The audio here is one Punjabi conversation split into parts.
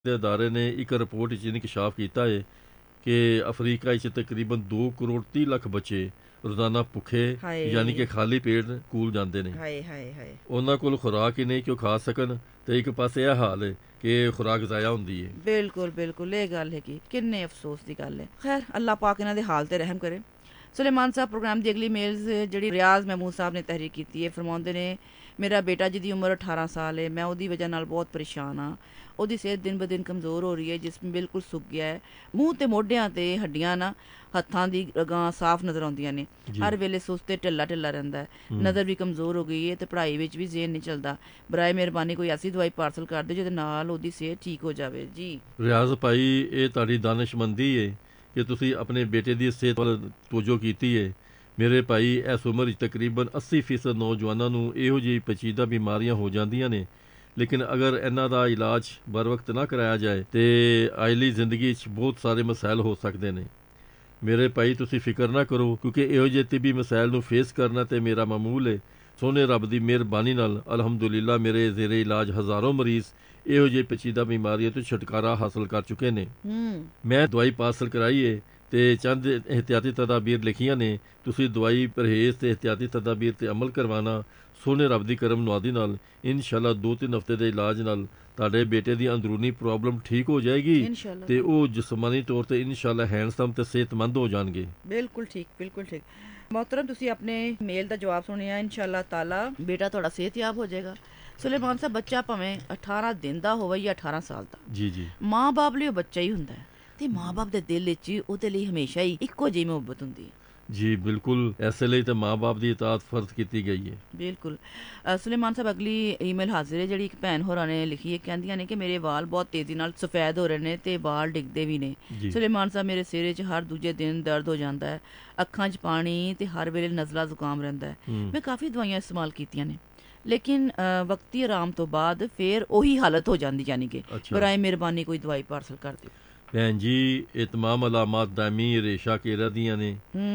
ਦੇ ਅਦਾਰੇ ਨੇ ਇੱਕ ਰਿਪੋਰਟ ਵਿੱਚ ਇਨਕਸ਼ਾਫ ਕੀਤਾ ਹੈ ਕਿ ਅਫਰੀਕਾ ਵਿੱਚ ਤਕਰੀਬਨ 2 ਕਰੋੜ 30 ਲੱਖ ਬੱਚੇ ਰੋਜ਼ਾਨਾ ਭੁੱਖੇ ਯਾਨੀ ਕਿ ਖਾਲੀ ਪੇਟ ਸਕੂਲ ਜਾਂਦੇ ਨੇ। ਉਹਨਾਂ ਕੋਲ ਖੁਰਾਕ ਹੀ ਨਹੀਂ ਕਿ ਉਹ ਖਾ ਸਕਣ, ਤੇ ਇੱਕ ਪਾਸੇ ਇਹ ਹਾਲ ਹੈ ਕਿ ਖੁਰਾਕ ਜ਼ਾਇਆ ਹੁੰਦੀ ਹੈ। ਬਿਲਕੁਲ ਬਿਲਕੁਲ ਇਹ ਗੱਲ ਹੈਗੀ, ਕਿੰਨੇ ਅਫਸੋਸ ਦੀ ਗੱਲ ਹੈ। ਖੈਰ ਅੱਲਾਹ ਪਾਕ ਇਹਨਾਂ ਦੇ ਹਾਲ ਤੇ ਰਹਿਮ ਕਰੇ। ਸੁਲੇਮਾਨ ਸਾਹਿਬ ਪ੍ਰੋਗਰਾਮ ਦੀ ਅਗਲੀ ਮੇਲਜ਼ ਜਿਹੜੀ ਰਿਆਜ਼ ਮਹਿਮੂਦ ਸਾਹਿਬ ਨੇ ਤਹਿਰੀਰ ਕੀਤੀ ਹੈ, ਫਰਮਾਉਂਦੇ ਨੇ ਮੇਰਾ ਬੇਟਾ ਜਿਹਦੀ ਉਮਰ 18 ਸਾਲ ਹੈ, ਮੈਂ ਉਹਦੀ ਵਜ੍ਹਾ ਨਾਲ ਬਹੁਤ ਪਰੇਸ਼ਾਨ ਹਾਂ। ਉਹਦੀ ਸਿਹਤ ਦਿਨ ਬ ਦਿਨ ਕਮਜ਼ੋਰ ਹੋ ਰਹੀ ਹੈ, ਜਿਸਮ ਬਿਲਕੁਲ ਸੁੱਕ ਗਿਆ ਹੈ। ਮੂੰਹ ਤੇ ਮੋਢਿਆਂ ਤੇ ਹੱਡੀਆਂ ਨਾ ਹੱਥਾਂ ਦੀ ਗਾਂ ਸਾਫ਼ ਨਜ਼ਰ ਆਉਂਦੀਆਂ ਨੇ। ਹਰ ਵੇਲੇ ਸੁਸਤ ਤੇ ਢਿੱਲਾ ਰਹਿੰਦਾ ਹੈ। ਨਜ਼ਰ ਵੀ ਕਮਜ਼ੋਰ ਹੋ ਗਈ ਹੈ ਤੇ ਪੜ੍ਹਾਈ ਵਿੱਚ ਵੀ ਜ਼ੇਨ ਨਹੀਂ ਚੱਲਦਾ। ਬਰਾਏ ਮਿਹਰਬਾਨੀ ਕੋਈ ਐਸੀ ਦਵਾਈ ਪਾਰਸਲ ਕਰ ਦਿਓ ਜਿਹਦੇ ਨਾਲ ਉਹਦੀ ਸਿਹਤ ਠੀਕ ਹੋ ਜਾਵੇ। ਜੀ ਰਿਆਜ਼ ਭਾਈ, ਇਹ ਤੁਹਾਡੀ ਦਾਨਿਸ਼ਮੰਦੀ ਹੈ ਕਿ ਤੁਸੀਂ ਆਪਣੇ ਬੇਟੇ ਦੀ ਸਿਹਤ ਵੱਲ ਤਵੱਜੋ ਕੀਤੀ ਹੈ। ਮੇਰੇ ਭਾਈ, ਇਸ ਉਮਰ ਵਿੱਚ ਤਕਰੀਬਨ 80% ਨੌਜਵਾਨਾਂ ਨੂੰ ਇਹੋ ਜਿਹੀ ਪੇਚੀਦਾ ਬਿਮਾਰੀਆਂ ਹੋ ਜਾਂਦੀਆਂ ਨੇ, ਲੇਕਿਨ ਅਗਰ ਇਹਨਾਂ ਦਾ ਇਲਾਜ ਬਰ ਵਕਤ ਨਾ ਕਰਾਇਆ ਜਾਏ ਤੇ ਆਇਲੀ ਜ਼ਿੰਦਗੀ 'ਚ ਬਹੁਤ ਸਾਰੇ ਮਸਾਇਲ ਹੋ ਸਕਦੇ ਨੇ। ਮੇਰੇ ਭਾਈ, ਤੁਸੀਂ ਫਿਕਰ ਨਾ ਕਰੋ, ਕਿਉਂਕਿ ਇਹੋ ਜਿਹੇ ਤਿੱਬੀ ਮਸਾਇਲ ਨੂੰ ਫੇਸ ਕਰਨਾ ਤੇ ਮੇਰਾ ਮਾਮੂਲ ਹੈ। ਸੋਹਣੇ ਰੱਬ ਦੀ ਮਿਹਰਬਾਨੀ ਨਾਲ ਅਲਹਮਦੁਲਿਲਾ ਮੇਰੇ ਜ਼ੇਰੇ ਇਲਾਜ ਹਜ਼ਾਰਾਂ ਮਰੀਜ਼ ਇਹੋ ਜਿਹੇ ਪੇਚੀਦਾ ਬਿਮਾਰੀਆਂ ਤੋਂ ਛੁਟਕਾਰਾ ਹਾਸਲ ਕਰ ਚੁੱਕੇ ਨੇ। ਮੈਂ ਦਵਾਈ ਪਾਰਸਲ ਕਰਾਈ ਹੈ ਤੇ ਚੰਦ ਇਹਤਿਆਤੀ ਤਦਾਬੀਰ ਲਿਖੀਆਂ ਨੇ। ਤੁਸੀਂ ਦਵਾਈ ਪਰਹੇਜ਼ ਤੇ ਇਹਤਿਆਤੀ ਤਦਾਬੀਰ ਤੇ ਅਮਲ ਕਰਵਾਉਣਾ। ਸੋਹਣੇ ਰੱਬ ਦੀ ਕਰਮ ਨਵਾਜ਼ੀ ਨਾਲ ਇਨਸ਼ਾਅੱਲਾ 2-3 ਹਫ਼ਤੇ ਦੇ ਇਲਾਜ ਨਾਲ ਤੁਹਾਡੇ ਬੇਟੇ ਦੀ ਅੰਦਰੂਨੀ ਪ੍ਰੋਬਲਮ ਠੀਕ ਹੋ ਜਾਏਗੀ ਤੇ ਉਹ ਜਿਸਮਾਨੀ ਤੌਰ ਤੇ ਇਨਸ਼ਾਅੱਲਾ ਹੈਂਡਸਮ ਤੇ ਸਿਹਤਮੰਦ ਹੋ ਜਾਣਗੇ। ਬਿਲਕੁਲ ਠੀਕ, ਬਿਲਕੁਲ ਠੀਕ। ਮੁਹਤਰਮ, ਤੁਸੀਂ ਆਪਣੇ ਮੇਲ ਦਾ ਜਵਾਬ ਸੁਣਿਆ। ਇਨਸ਼ਾਅੱਲਾ ਤਾਲਾ ਬੇਟਾ ਤੁਹਾਡਾ ਸਿਹਤਯਾਬ ਹੋ ਜਾਏਗਾ। ਸੁਲੇਮਾਨ ਸਾਹਿਬ, ਬੱਚਾ ਭਾਵੇਂ 18 ਦਿਨ ਦਾ ਹੋਵੇ ਜਾਂ 18 ਸਾਲ ਦਾ, ਜੀ ਮਾਂ ਬਾਪ ਲਈ ਉਹ ਬੱਚਾ ਹੀ ਹੁੰਦਾ ਹੈ ਤੇ ਮਾਂ ਬਾਪ ਦੇ ਦਿਲ ਵਿੱਚ ਉਹਦੇ ਲਈ ਹਮੇਸ਼ਾ ਹੀ ਇੱਕੋ ਜਿਹੀ ਮੁਹੱਬਤ ਹੁੰਦੀ ਹੈ। ਜੀ ਬਿਲਕੁਲ, ਐਸੇ ਲਈ ਤਾਂ ਮਾਂ ਬਾਪ ਦੀ ਇਤਾਅਤ ਫਰਜ਼ ਕੀਤੀ ਗਈ ਹੈ। ਬਿਲਕੁਲ। ਸੁਲੇਮਾਨ ਸਾਹਿਬ, ਅਗਲੀ ਈਮੇਲ ਹਾਜ਼ਰ ਹੈ ਜਿਹੜੀ ਇੱਕ ਭੈਣ ਹੋਰਾਂ ਨੇ ਲਿਖੀ ਹੈ। ਕਹਿੰਦੀਆਂ ਨੇ ਕਿ ਮੇਰੇ ਵਾਲ ਬਹੁਤ ਤੇਜ਼ੀ ਨਾਲ ਸਫੈਦ ਹੋ ਰਹੇ ਨੇ ਤੇ ਵਾਲ ਡਿੱਗਦੇ ਵੀ ਨੇ। ਸੁਲੇਮਾਨ ਸਾਹਿਬ, ਮੇਰੇ ਸਿਰ 'ਚ ਹਰ ਦੂਜੇ ਦਿਨ ਦਰਦ ਹੋ ਜਾਂਦਾ ਹੈ, ਅੱਖਾਂ 'ਚ ਪਾਣੀ ਤੇ ਹਰ ਵੇਲੇ ਨਜ਼ਲਾ ਜ਼ੁਕਾਮ ਰਹਿੰਦਾ ਹੈ। ਮੈਂ ਕਾਫੀ ਦਵਾਈਆਂ ਇਸਤੇਮਾਲ ਕੀਤੀਆਂ ਨੇ, ਲੇਕਿਨ ਵਕਤੀ ਆਰਾਮ ਤੋਂ ਬਾਅਦ ਫੇਰ ਉਹੀ ਹਾਲਤ ਹੋ ਜਾਂਦੀ। ਯਾਨੀ ਕਿ ਬਰਾਏ ਮਿਹਰਬਾਨੀ ਕੋਈ ਦਵਾਈ ਪਾਰਸਲ ਕਰ ਦਿਓ। ਭੈਣ ਜੀ, ਇਹ ਤਮਾਮ ਅਲਾਮਾਤ ਦਾਇਮੀ ਰੇਸ਼ਾ ਕੇਰਾ ਦੀਆਂ ਨੇ।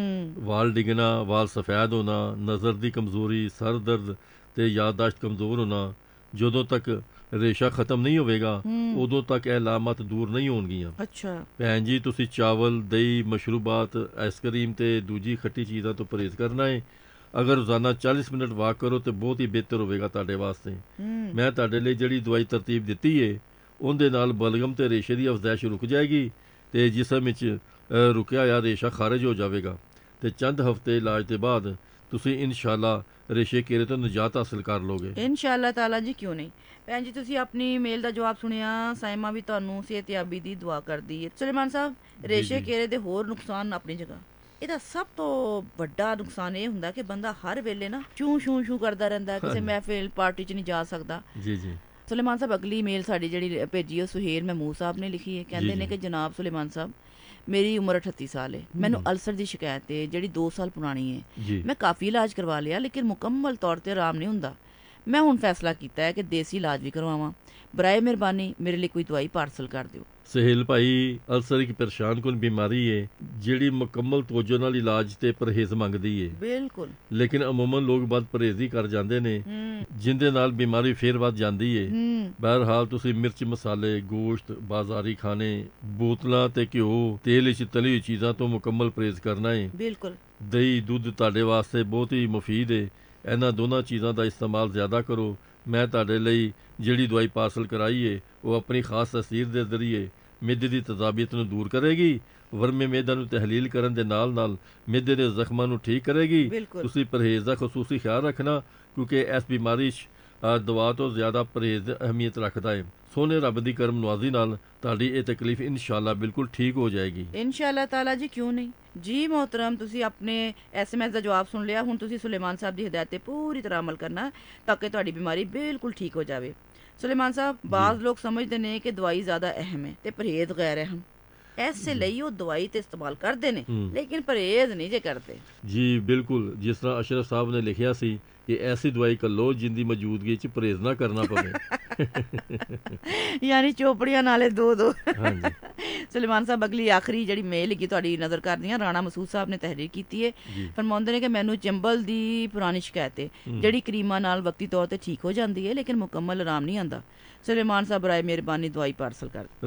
ਵਾਲ ਡਿੱਗਣਾ, ਵਾਲ ਸਫੈਦ ਹੋਣਾ, ਨਜ਼ਰ ਦੀ ਕਮਜ਼ੋਰੀ, ਸਰ ਦਰਦ ਤੇ ਯਾਦਦਾਸ਼ਤ ਕਮਜ਼ੋਰ ਹੋਣਾ, ਜਦੋਂ ਤੱਕ ਰੇਸ਼ਾ ਖਤਮ ਨਹੀਂ ਹੋਵੇਗਾ ਉਦੋਂ ਤੱਕ ਇਹ ਅਲਾਮਤ ਦੂਰ ਨਹੀਂ ਹੋਣਗੀਆਂ। ਭੈਣ ਜੀ, ਤੁਸੀਂ ਚਾਵਲ, ਦਹੀਂ, ਮਸ਼ਰੂਬਾਤ, ਆਈਸਕ੍ਰੀਮ ਤੇ ਦੂਜੀ ਖੱਟੀ ਚੀਜ਼ਾਂ ਤੋਂ ਪਰਹੇਜ਼ ਕਰਨਾ ਹੈ। ਅਗਰ ਰੋਜ਼ਾਨਾ 40 ਮਿੰਟ ਵਾਕ ਕਰੋ ਤੇ ਬਹੁਤ ਹੀ ਬਿਹਤਰ ਹੋਵੇਗਾ ਤੁਹਾਡੇ ਵਾਸਤੇ। ਮੈਂ ਤੁਹਾਡੇ ਲਈ ਜਿਹੜੀ ਦਵਾਈ ਤਰਤੀਬ ਦਿੱਤੀ ਹੈ ਉਹਦੇ ਨਾਲ ਬਲਗਮ ਤੇ ਰੇਸ਼ੇ ਦੀ ਅਫਜ਼ਾਇਸ਼ ਰੁਕ ਜਾਏਗੀ ਤੇ ਜਿਸਮ ਵਿੱਚ ਰੁਕਿਆ ਹੋਇਆ ਰੇਸ਼ਾ ਖਾਰਜ ਹੋ ਜਾਵੇਗਾ ਤੇ ਚੰਦ ਹਫ਼ਤੇ ਇਲਾਜ ਦੇ ਬਾਅਦ ਤੁਸੀਂ ਇਨਸ਼ਾਅੱਲਾ ਰੇਸ਼ੇ ਕੇਰੇ ਤੋਂ ਨਿਜਾਤ ਹਾਸਲ ਕਰ ਲੋਗੇ। ਇਨਸ਼ਾਅੱਲਾ ਤਾਲਾ ਜੀ, ਕਿਉਂ ਨਹੀਂ। ਭੈਣ ਜੀ, ਤੁਸੀਂ ਆਪਣੀ ਮੇਲ ਦਾ ਜਵਾਬ ਸੁਣਿਆ। ਸਾਇਮਾ ਵੀ ਤੁਹਾਨੂੰ ਸਿਹਤਯਾਬੀ ਦੀ ਦੁਆ ਕਰਦੀ ਹੈ। ਸੁਲੇਮਾਨ ਸਾਹਿਬ, ਰੇਸ਼ੇ ਕੇਰੇ ਦੇ ਹੋਰ ਨੁਕਸਾਨ ਆਪਣੀ ਜਗ੍ਹਾ। ਇਹਦਾ ਸਭ ਤੋਂ ਵੱਡਾ ਨੁਕਸਾਨ ਇਹ ਹੁੰਦਾ ਕਿ ਬੰਦਾ ਹਰ ਵੇਲੇ ਨਾ ਸ਼ੂ ਕਰਦਾ ਰਹਿੰਦਾ, ਕਿਸੇ ਮਹਿਫਿਲ ਪਾਰਟੀ 'ਚ ਨਹੀਂ ਜਾ ਸਕਦਾ। ਜੀ ਸੁਲੇਮਾਨ ਸਾਹਿਬ, ਅਗਲੀ ਮੇਲ ਸਾਡੀ ਜਿਹੜੀ ਭੇਜੀ ਉਹ ਸੁਹੇਲ ਮਹਿਮੂਦ ਸਾਹਿਬ ਨੇ ਲਿਖੀ ਹੈ। ਕਹਿੰਦੇ ਨੇ ਕਿ ਜਨਾਬ ਸੁਲੇਮਾਨ ਸਾਹਿਬ, ਮੇਰੀ ਉਮਰ 38 ਸਾਲ ਹੈ। ਮੈਨੂੰ ਅਲਸਰ ਦੀ ਸ਼ਿਕਾਇਤ ਹੈ ਜਿਹੜੀ 2 ਸਾਲ ਪੁਰਾਣੀ ਹੈ। ਮੈਂ ਕਾਫੀ ਇਲਾਜ ਕਰਵਾ ਲਿਆ ਲੇਕਿਨ ਮੁਕੰਮਲ ਤੌਰ ਤੇ ਆਰਾਮ ਨਹੀਂ ਹੁੰਦਾ। ਮੈਂ ਹੁਣ ਫੈਸਲਾ ਕੀਤਾ ਹੈ ਕਿ ਦੇਸੀ ਇਲਾਜ ਵੀ ਕਰਵਾਵਾਂ। ਬਰਾਏ ਮਿਹਰਬਾਨੀ ਮੇਰੇ ਲਈ ਕੋਈ ਦਵਾਈ ਪਾਰਸਲ ਕਰ ਦਿਓ। ਸੁਹੇਲ ਭਾਈ, ਅਲਸਰ ਇੱਕ ਪਰੇਸ਼ਾਨ ਕੁਨ ਬਿਮਾਰੀ ਹੈ ਜਿਹੜੀ ਮੁਕੰਮਲ ਤਵੱਜੋ ਨਾਲ ਇਲਾਜ ਤੇ ਪਰਹੇਜ਼ ਮੰਗਦੀ ਹੈ। ਬਿਲਕੁਲ, ਲੇਕਿਨ ਅਮੂਮਨ ਲੋਕ ਬਦ ਪਰਹੇਜ਼ੀ ਕਰ ਜਾਂਦੇ ਨੇ ਜਿੰਦੇ ਨਾਲ ਬਿਮਾਰੀ ਫੇਰ ਵੱਧ ਜਾਂਦੀ ਹੈ। ਬਹਰਹਾਲ ਤੁਸੀਂ ਮਿਰਚ, ਮਸਾਲੇ, ਗੋਸ਼ਤ, ਬਾਜ਼ਾਰੀ ਖਾਣੇ, ਬੋਤਲਾਂ ਤੇ ਘਿਓ, ਤੇਲ ਵਿੱਚ ਤਲੀ ਹੋਈ ਚੀਜ਼ਾਂ ਤੋਂ ਮੁਕੰਮਲ ਪਰਹੇਜ਼ ਕਰਨਾ ਹੈ। ਬਿਲਕੁਲ। ਦਹੀਂ, ਦੁੱਧ ਤੁਹਾਡੇ ਵਾਸਤੇ ਬਹੁਤ ਹੀ ਮੁਫੀਦ ਹੈ। ਇਹਨਾਂ ਦੋਨਾਂ ਚੀਜ਼ਾਂ ਦਾ ਇਸਤੇਮਾਲ ਜ਼ਿਆਦਾ ਕਰੋ। ਮੈਂ ਤੁਹਾਡੇ ਲਈ ਜਿਹੜੀ ਦਵਾਈ ਪਾਰਸਲ ਕਰਾਈ ਹੈ ਉਹ ਆਪਣੀ ਖਾਸ ਤਸੀਰ ਦੇ ਜ਼ਰੀਏ ਮਿੱਦੇ ਦੀ ਤਜ਼ਾਬੀਅਤ ਨੂੰ ਦੂਰ ਕਰੇਗੀ। ਵਰਮੇ ਮਿਹਦਾ ਨੂੰ ਤਹਲੀਲ ਕਰਨ ਦੇ ਨਾਲ ਨਾਲ ਮਿੱਦੇ ਦੇ ਜ਼ਖਮਾਂ ਨੂੰ ਠੀਕ ਕਰੇਗੀ। ਤੁਸੀਂ ਪਰਹੇਜ਼ ਦਾ ਖਸੂਸੀ ਖਿਆਲ ਰੱਖਣਾ ਕਿਉਂਕਿ ਇਸ ਬਿਮਾਰੀ 'ਚ ਦਵਾ ਤੋਂ ਜ਼ਿਆਦਾ ਪਰਹੇਜ਼ ਅਹਿਮੀਅਤ ਰੱਖਦਾ ਹੈ। ਸੋਹਣੇ ਰੱਬ ਦੀ ਕਰਮ ਨਵਾਜ਼ੀ ਨਾਲ ਤੁਹਾਡੀ ਇਹ ਤਕਲੀਫ ਇਨਸ਼ਾਅੱਲਾ ਬਿਲਕੁਲ ਠੀਕ ਹੋ ਜਾਏਗੀ। ਇਨਸ਼ਾਅੱਲਾ ਤਾਲਾ ਜੀ, ਕਿਉਂ ਨਹੀਂ। ਜੀ ਮੁਹਤਰਮ, ਤੁਸੀਂ ਆਪਣੇ SMS ਦਾ ਜਵਾਬ ਸੁਣ ਲਿਆ। ਹੁਣ ਤੁਸੀਂ ਸੁਲੇਮਾਨ ਸਾਹਿਬ ਦੀ ਹਦਾਇਤ ਤੇ ਪੂਰੀ ਤਰ੍ਹਾਂ ਅਮਲ ਕਰਨਾ ਤਾਂ ਕਿ ਤੁਹਾਡੀ ਬਿਮਾਰੀ ਬਿਲਕੁਲ ਠੀਕ ਹੋ ਜਾਵੇ। ਸੁਲੇਮਾਨ ਸਾਹਿਬ, ਬਾਜ਼ ਲੋਕ ਸਮਝਦੇ ਨੇ ਕਿ ਦਵਾਈ ਜ਼ਿਆਦਾ ਅਹਿਮ ਹੈ ਤੇ ਪਰਹੇਜ਼ ਗੈਰ ਅਹਿਮ। ਐਸੇ ਲਈ ਉਹ ਦਵਾਈ ਤੇ ਇਸਤੇਮਾਲ ਕਰਦੇ ਨੇ ਲੇਕਿਨ ਪਰਹੇਜ਼ ਨਹੀਂ ਜੇ ਕਰਦੇ। ਜੀ ਬਿਲਕੁਲ, ਜਿਸ ਤਰ੍ਹਾਂ ਅਸ਼ਰਫ ਸਾਹਿਬ ਨੇ ਲਿਖਿਆ ਸੀ ਕਿ ਐਸੀ ਦਵਾਈ ਕੱਲੋ ਜਿੰਦੀ ਮੌਜੂਦਗੀ 'ਚ ਪਰਹੇਜ਼ ਨਾ ਕਰਨਾ ਪਵੇ। ਯਾਨੀ ਚੋਪੜੀਆਂ ਨਾਲੇ 2-2। ਸੁਲੇਮਾਨ ਸਾਹਿਬ, ਅਗਲੀ ਆਖਰੀ ਜਿਹੜੀ ਮੇਲ ਹੈਗੀ ਤੁਹਾਡੀ ਨਜ਼ਰ ਕਰਦੀਆਂ ਰਾਣਾ ਮਸੂਦ ਸਾਹਿਬ ਨੇ ਤਹਿਰੀਰ ਕੀਤੀ ਹੈ। ਫਰਮਾਉਂਦੇ ਨੇ ਕਿ ਮੈਨੂੰ ਚੰਬਲ ਦੀ ਪੁਰਾਣੀ ਸ਼ਿਕਾਇਤ ਹੈ ਜਿਹੜੀ ਕਰੀਮਾਂ ਨਾਲ ਵਕਤੀ ਤੌਰ ਤੇ ਠੀਕ ਹੋ ਜਾਂਦੀ ਹੈ ਲੇਕਿਨ ਮੁਕੰਮਲ ਆਰਾਮ ਨਹੀਂ ਆਉਂਦਾ। ਸੁਲੇਮਾਨ ਸਾਹਿਬ ਬਰਾਏ ਮਿਹਰਬਾਨੀ ਦਵਾਈ ਪਾਰਸਲ ਕਰ